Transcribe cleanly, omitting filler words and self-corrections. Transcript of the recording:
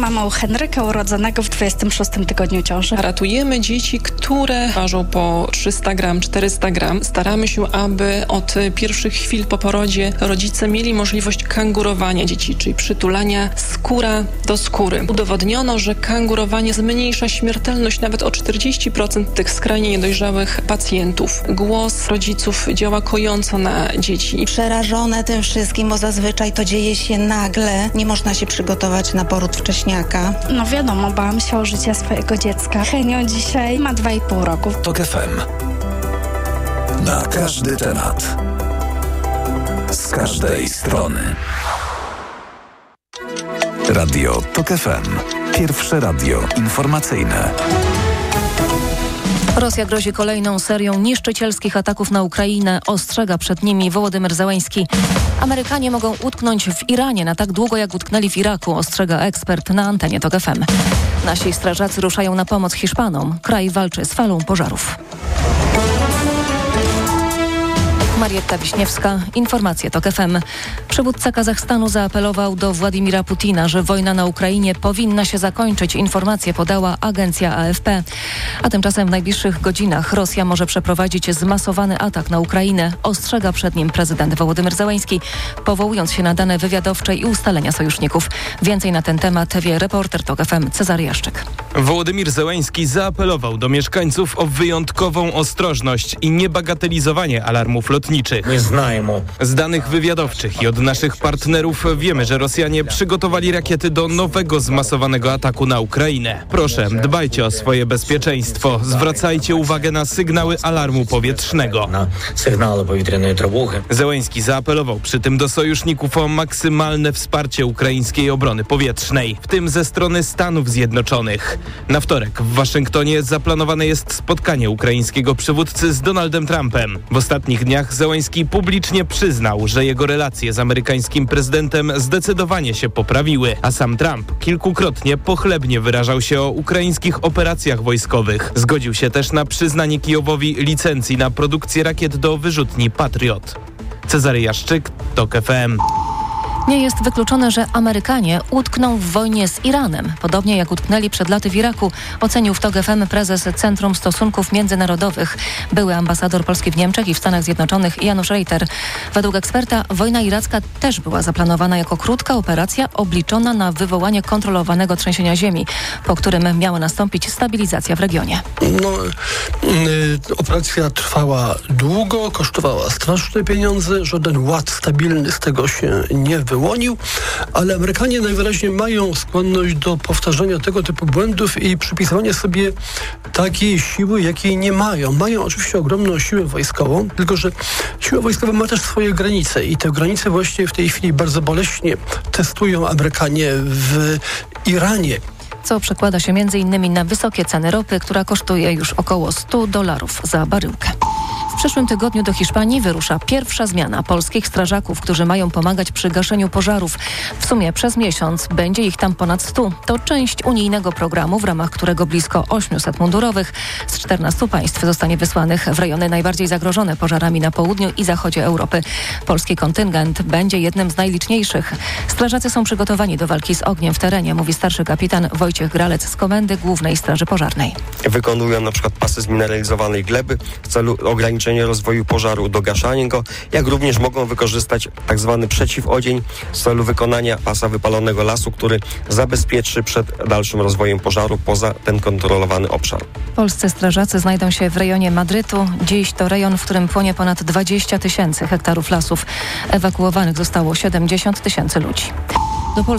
mamą Henryka, urodzonego w 26 tygodniu ciąży. Ratujemy dzieci, które ważą po 300 gram, 400 gram. Staramy się, aby od pierwszych chwil po porodzie rodzice mieli możliwość kangurowania dzieci, czyli przytulania skóra do skóry. Udowodniono, że kangurowanie zmniejsza śmiertelność nawet o 40% tych skrajnie niedojrzałych pacjentów. Głos rodziców działa kojąco na dzieci. Przerażone tym wszystkim, bo zazwyczaj to dzieje się nagle. Nie można się przygotować na poród wcześniaka. No wiadomo, bałam się o życie swojego dziecka. Henio dzisiaj ma 2,5 roku. TOK FM. Na każdy temat. Z każdej strony. Radio TOK FM. Pierwsze radio informacyjne. Rosja grozi kolejną serią niszczycielskich ataków na Ukrainę. Ostrzega przed nimi Wołodymyr Zełenski. Amerykanie mogą utknąć w Iranie na tak długo, jak utknęli w Iraku, ostrzega ekspert na antenie TOK FM. Nasi strażacy ruszają na pomoc Hiszpanom. Kraj walczy z falą pożarów. Marietta Wiśniewska, informacje TOK FM. Przywódca Kazachstanu zaapelował do Władimira Putina, że wojna na Ukrainie powinna się zakończyć. Informacje podała agencja AFP. A tymczasem w najbliższych godzinach Rosja może przeprowadzić zmasowany atak na Ukrainę. Ostrzega przed nim prezydent Wołodymyr Zełenski, powołując się na dane wywiadowcze i ustalenia sojuszników. Więcej na ten temat wie reporter TOK FM Cezary Jaszczyk. Wołodymyr Zełenski zaapelował do mieszkańców o wyjątkową ostrożność i niebagatelizowanie alarmów lotniczych. Z danych wywiadowczych i od naszych partnerów wiemy, że Rosjanie przygotowali rakiety do nowego zmasowanego ataku na Ukrainę. Proszę, dbajcie o swoje bezpieczeństwo. Zwracajcie uwagę na sygnały alarmu powietrznego. Zełenski zaapelował przy tym do sojuszników o maksymalne wsparcie ukraińskiej obrony powietrznej, w tym ze strony Stanów Zjednoczonych. Na wtorek w Waszyngtonie zaplanowane jest spotkanie ukraińskiego przywódcy z Donaldem Trumpem. W ostatnich dniach Zełenski publicznie przyznał, że jego relacje z amerykańskim prezydentem zdecydowanie się poprawiły, a sam Trump kilkukrotnie pochlebnie wyrażał się o ukraińskich operacjach wojskowych. Zgodził się też na przyznanie Kijowowi licencji na produkcję rakiet do wyrzutni Patriot. Cezary Jaszczyk, TOK FM. Nie jest wykluczone, że Amerykanie utkną w wojnie z Iranem, podobnie jak utknęli przed laty w Iraku, ocenił w TOK FM prezes Centrum Stosunków Międzynarodowych, były ambasador Polski w Niemczech i w Stanach Zjednoczonych Janusz Reiter. Według eksperta wojna iracka też była zaplanowana jako krótka operacja obliczona na wywołanie kontrolowanego trzęsienia ziemi, po którym miała nastąpić stabilizacja w regionie. Operacja trwała długo, kosztowała straszne pieniądze, żaden ład stabilny z tego się nie wyłonił, ale Amerykanie najwyraźniej mają skłonność do powtarzania tego typu błędów i przypisywania sobie takiej siły, jakiej nie mają. Mają oczywiście ogromną siłę wojskową, tylko że siła wojskowa ma też swoje granice i te granice właśnie w tej chwili bardzo boleśnie testują Amerykanie w Iranie. Co przekłada się m.in. na wysokie ceny ropy, która kosztuje już około $100 za baryłkę. W przyszłym tygodniu do Hiszpanii wyrusza pierwsza zmiana polskich strażaków, którzy mają pomagać przy gaszeniu pożarów. W sumie przez miesiąc będzie ich tam ponad 100. To część unijnego programu, w ramach którego blisko 800 mundurowych z 14 państw zostanie wysłanych w rejony najbardziej zagrożone pożarami na południu i zachodzie Europy. Polski kontyngent będzie jednym z najliczniejszych. Strażacy są przygotowani do walki z ogniem w terenie, mówi starszy kapitan Wojciech Gralec z Komendy Głównej Straży Pożarnej. Wykonują na przykład pasy zmineralizowanej gleby w celu ograniczenia rozwoju pożaru, dogaszania go, jak również mogą wykorzystać tzw. przeciwodzień w celu wykonania pasa wypalonego lasu, który zabezpieczy przed dalszym rozwojem pożaru poza ten kontrolowany obszar. Polscy strażacy znajdą się w rejonie Madrytu. Dziś to rejon, w którym płonie ponad 20 000 hektarów lasów. Ewakuowanych zostało 70 000 ludzi.